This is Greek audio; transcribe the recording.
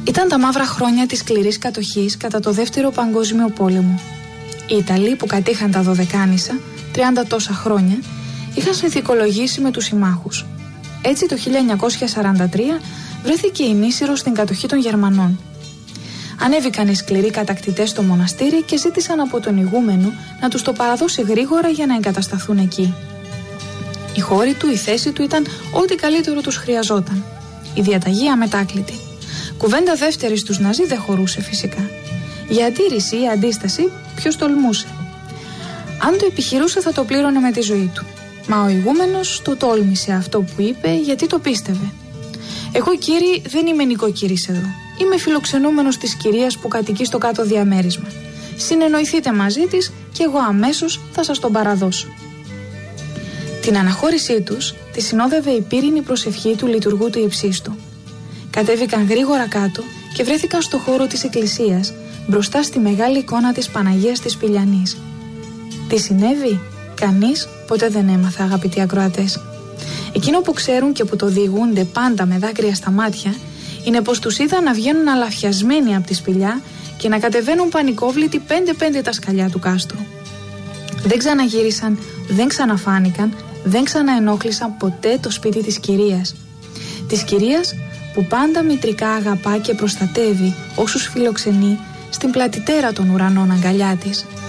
Ήταν τα μαύρα χρόνια της σκληρής κατοχής κατά το Δεύτερο Παγκόσμιο Πόλεμο. Οι Ιταλοί που κατήχαν τα Δωδεκάνησα, 30 τόσα χρόνια, είχαν συνθηκολογήσει με τους συμμάχους. Έτσι το 1943 βρέθηκε η Νήσυρο στην κατοχή των Γερμανών. Ανέβηκαν οι σκληροί κατακτητές στο μοναστήρι και ζήτησαν από τον ηγούμενο να τους το παραδώσει γρήγορα για να εγκατασταθούν εκεί. Η χώρη του, η θέση του ήταν ό,τι καλύτερο τους χρειαζόταν. Η διαταγή αμετάκλητη. Κουβέντα δεύτερη στους Ναζί δεν χωρούσε φυσικά. Για αντίρρηση ή αντίσταση, ποιος τολμούσε. Αν το επιχειρούσε θα το πλήρωνε με τη ζωή του. Μα ο ηγούμενος το τόλμησε αυτό που είπε γιατί το πίστευε. Εγώ, κύριοι, δεν είμαι νοικοκύρης εδώ. Είμαι φιλοξενούμενος της κυρίας που κατοικεί στο κάτω διαμέρισμα. Συνεννοηθείτε μαζί της και εγώ αμέσως θα σας τον παραδώσω. Την αναχώρησή τους τη συνόδευε η πύρινη προσευχή του λειτουργού του Υψίστου. Κατέβηκαν γρήγορα κάτω και βρέθηκαν στο χώρο της εκκλησίας, μπροστά στη μεγάλη εικόνα της Παναγίας της Πηλιανής. Τι συνέβη? Κανείς ποτέ δεν έμαθε, αγαπητοί ακροατές. Εκείνο που ξέρουν και που το διηγούνται πάντα με δάκρυα στα μάτια είναι πως τους είδαν να βγαίνουν αλαφιασμένοι από τη σπηλιά και να κατεβαίνουν πανικόβλητοι 5-5 τα σκαλιά του κάστρου. Δεν ξαναγύρισαν, δεν ξαναφάνηκαν, δεν ξαναενόχλησαν ποτέ το σπίτι της κυρίας. Της κυρίας που πάντα μητρικά αγαπά και προστατεύει όσους φιλοξενεί στην πλατητέρα των ουρανών αγκαλιά της.